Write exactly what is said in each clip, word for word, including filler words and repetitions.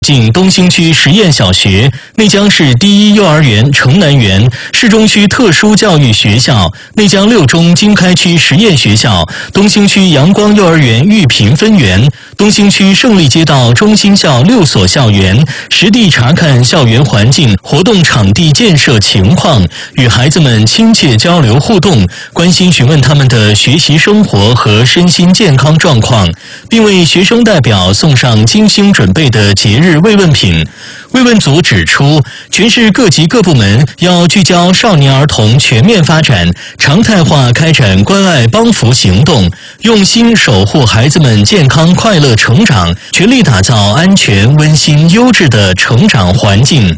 进东兴区实验小学、内江市第一幼儿园城南园、市中区特殊教育学校、内江六中经开区实验学校、东兴区阳光幼儿园玉屏分园、东兴区胜利街道中心校六所校园，实地查看校园环境、活动场地建设情况，与孩子们亲切交流互动，关心询问他们的学习生活和身心健康状况，并为学生代表送上精心准备的节日慰问品。慰问组指出，全市各级各部门要聚焦少年儿童全面发展，常态化开展关爱帮扶行动，用心守护孩子们健康快乐成长，全力打造安全、温馨、优质的成长环境。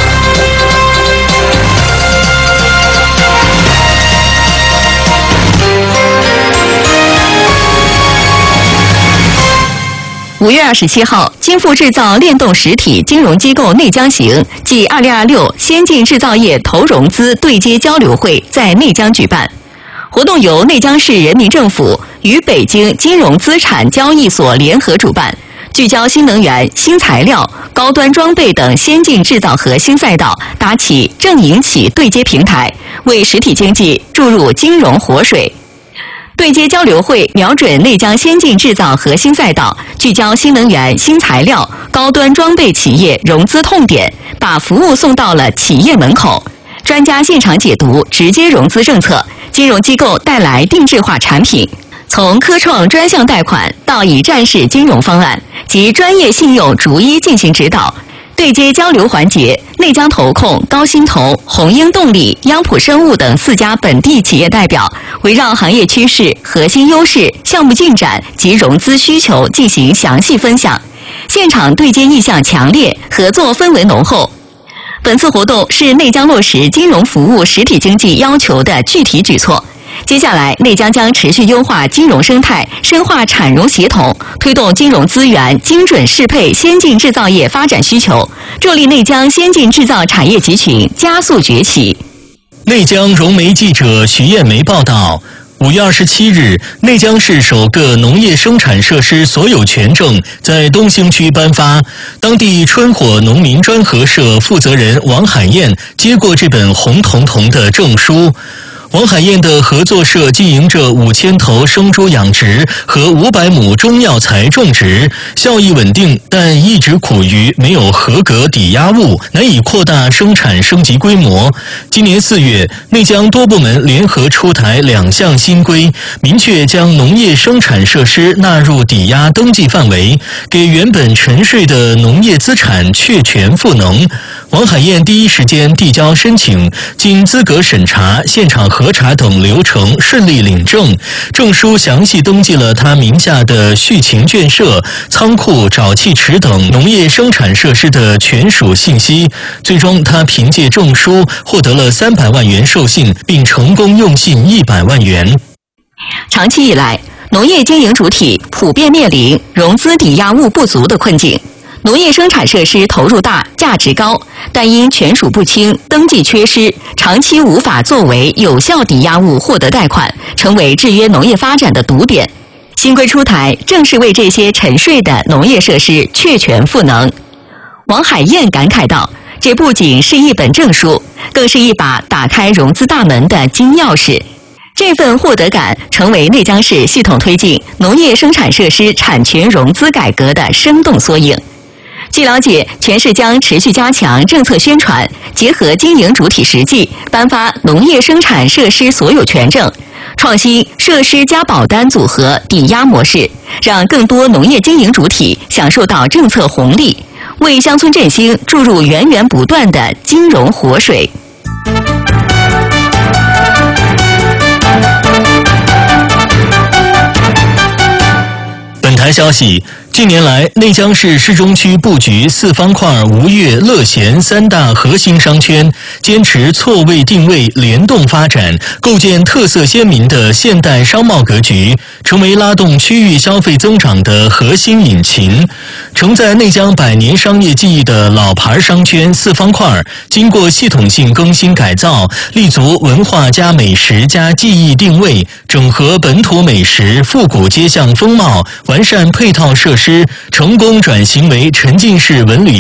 五月二十七号，金富制造联动实体金融机构内江行暨二零二六先进制造业投融资对接交流会在内江举办。活动由内江市人民政府与北京金融资产交易所联合主办，聚焦新能源、新材料、高端装备等先进制造核心赛道，搭起正营企对接平台，为实体经济注入金融活水。对接交流会瞄准内江先进制造核心赛道，聚焦新能源、新材料、高端装备企业融资痛点，把服务送到了企业门口。专家现场解读直接融资政策，金融机构带来定制化产品，从科创专项贷款到以站式金融方案及专业信用逐一进行指导。对接交流环节，内江投控、高新投、红鹰动力、央普生物等四家本地企业代表，围绕行业趋势、核心优势、项目进展及融资需求进行详细分享。现场对接意向强烈，合作氛围浓厚。本次活动是内江落实金融服务实体经济要求的具体举措。接下来，内江将持续优化金融生态，深化产融协同，推动金融资源精准适配先进制造业发展需求，助力内江先进制造产业集群加速崛起。 内江融媒记者徐艳梅报道。五月二十七日，内江市首个农业生产设施所有权证在东兴区颁发。当地春火农民专合社负责人王海燕接过这本红彤彤的证书。王海燕的合作社经营着五千头生猪养殖和五百亩中药材种植，效益稳定，但一直苦于没有合格抵押物，难以扩大生产升级规模。今年四月，内江多部门联合出台两项新规，明确将农业生产设施纳入抵押登记范围，给原本沉睡的农业资产确权赋能。王海燕第一时间递交申请，经资格审查、现场核查等流程顺利领证，证书详细登记了他名下的畜禽圈舍、仓库、沼气池等农业生产设施的权属信息。最终，他凭借证书获得了三百万元授信，并成功用信一百万元。 长期以来，农业经营主体普遍面临融资抵押物不足的困境。农业生产设施投入大、价值高，但因权属不清、登记缺失，长期无法作为有效抵押物获得贷款，成为制约农业发展的堵点。新规出台，正是为这些沉睡的农业设施确权赋能。王海燕感慨道：“这不仅是一本证书，更是一把打开融资大门的金钥匙。”这份获得感成为内江市系统推进农业生产设施产权融资改革的生动缩影。据了解，全市将持续加强政策宣传，结合经营主体实际，颁发农业生产设施所有权证，创新设施加保单组合抵押模式，让更多农业经营主体享受到政策红利，为乡村振兴注入源源不断的金融活水。 本台消息，近年来，内江市市中区布局四方块吴越乐贤三大核心商圈，坚持错位定位、联动发展，构建特色鲜明的现代商贸格局，成为拉动区域消费增长的核心引擎。承载内江百年商业记忆的老牌商圈四方块，经过系统性更新改造，立足文化加美食加记忆定位，整合本土美食、复古街巷风貌，完善配套设施。 师成功转型为沉浸式文旅